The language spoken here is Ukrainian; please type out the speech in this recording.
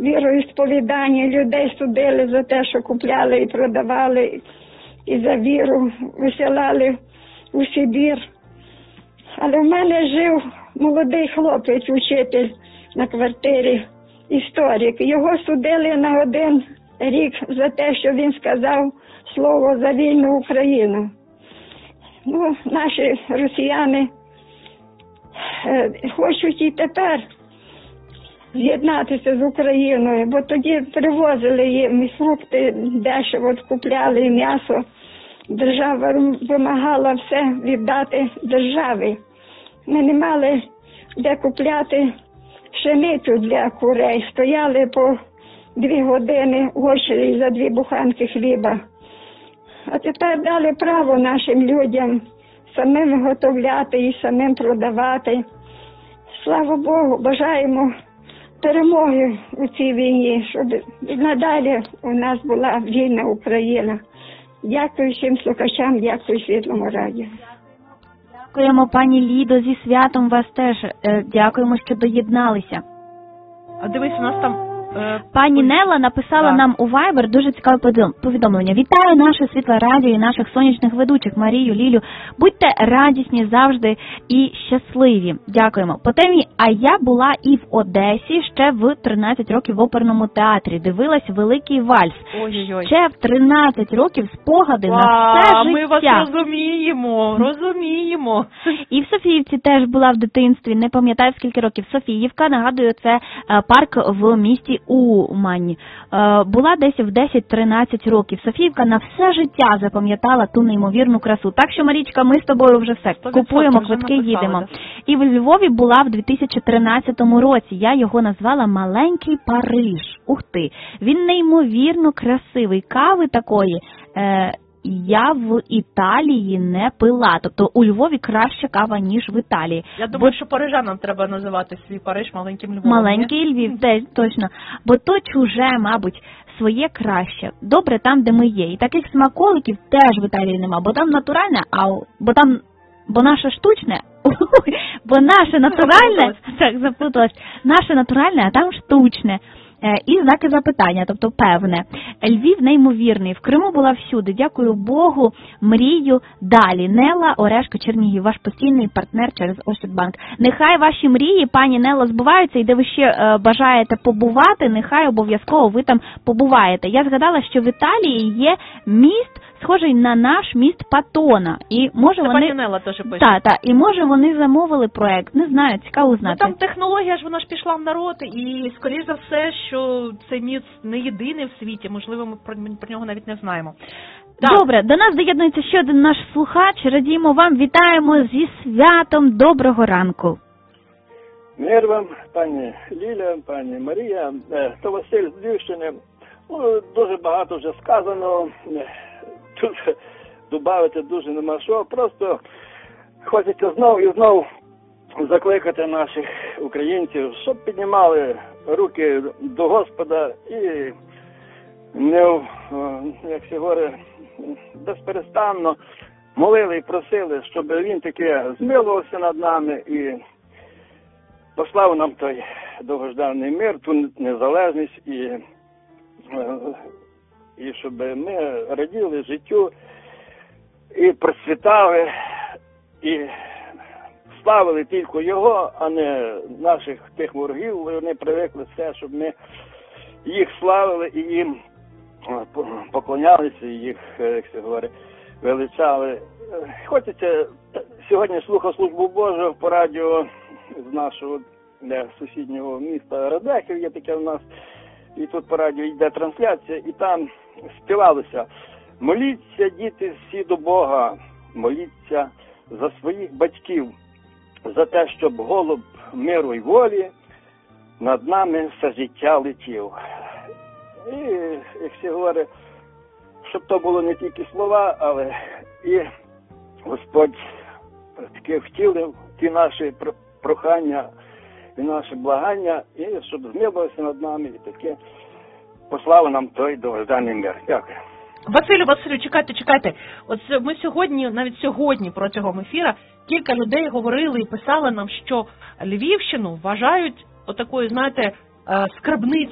віроісповідання, людей судили за те, що купляли і продавали, і за віру висилали у Сибір. Але в мене жив молодий хлопець, учитель на квартирі, історик. Його судили на 1 рік за те, що він сказав слово за вільну Україну. Ну, наші росіяни хочуть і тепер з'єднатися з Україною, бо тоді привозили їм і фрукти, дешево купляли, і м'ясо. Держава вимагала все віддати державі. Ми не мали де купляти пшеницю для курей. Стояли по 2 години в очереді за 2 буханки хліба. А тепер дали право нашим людям самим виготовляти і самим продавати. Слава Богу, бажаємо перемоги у цій війні, щоб надалі у нас була вільна Україна. Дякую всім слухачам, дякую Світлому радіо. Дякуємо, пані Лідо, зі святом вас теж. Дякуємо, що доєдналися. А дивись, у нас там... Пані Нелла написала нам у Viber дуже цікаве повідомлення. Вітаю наше Світле радіо і наших сонячних ведучих Марію, Лілю. Будьте радісні завжди і щасливі. Дякуємо. По темі, а я була і в Одесі ще в 13 років в оперному театрі. Дивилась «Великий вальс». Ой-ой-ой. Ще в 13 років спогади на все життя. Ми вас розуміємо. І в Софіївці теж була в дитинстві, не пам'ятаю скільки років. Софіївка, нагадую, це парк в місті Умань. Була десь в 10-13 років. Софіївка на все життя запам'ятала ту неймовірну красу. Так що, Марічка, ми з тобою вже все. Купуємо квитки, їдемо. І в Львові була в 2013 році. Я його назвала «Маленький Париж». Ух ти! Він неймовірно красивий. Кави такої я в Італії не пила. Тобто у Львові краща кава, ніж в Італії. Я думаю, що парижанам треба називати свій Париж маленьким Львовом. Маленький Львів, точно. Бо то чуже, мабуть, своє краще. Добре там, де ми є. І таких смаколиків теж в Італії нема. Бо там натуральне, бо наше штучне, бо наше натуральне, так, заплуталась, наше натуральне, а там штучне. І знаки запитання, тобто певне. Львів неймовірний, в Криму була всюди, дякую Богу, мрію далі. Нелла Орешко, Чернігів, ваш постійний партнер через Ощадбанк. Нехай ваші мрії, пані Нелла, збуваються, і де ви ще бажаєте побувати, нехай обов'язково ви там побуваєте. Я згадала, що в Італії є міст, схожий на наш міст Патона. І може пані Нелла теж пише. Так, і може вони замовили проект, не знаю, цікаво знати. Ну, там технологія ж, вона ж пішла в народ, і, скоріш за все, що цей міст не єдиний в світі, можливо, ми про нього навіть не знаємо. Так. Добре, до нас доєднується ще один наш слухач, радіємо вам, вітаємо зі святом, доброго ранку. Мир вам, пані Ліля, пані Марія, то Василь з Львівщини. Дуже багато вже сказано, тут додати дуже нема що, просто хочеться знову і знову закликати наших українців, щоб піднімали руки до Господа і не, як се говорить, безперестанно молили і просили, щоб він таки змилувався над нами і послав нам той довгожданий мир, ту незалежність і щоб ми раділи життю і процвітали, і славили тільки його, а не наших тих ворогів. Вони привикли все, щоб ми їх славили і їм поклонялися, і їх, як се говорить, величали. Хочеться сьогодні слухав службу Божу по радіо з нашого сусіднього міста Радехів, є таке в нас, і тут по радіо йде трансляція, і там співалося: моліться, діти, всі до Бога, моліться за своїх батьків, за те, щоб голуб миру й волі над нами все життя летів. І, як се говорить, щоб то було не тільки слова, але і Господь таки втілив ті наші прохання і наші благання, і щоб змилувався над нами, і таке послав нам той довгожданий мир. Дякую. Василю, чекайте. От ми сьогодні, навіть сьогодні протягом ефіра, кілька людей говорили і писали нам, що Львівщину вважають отакою, знаєте, скарбницею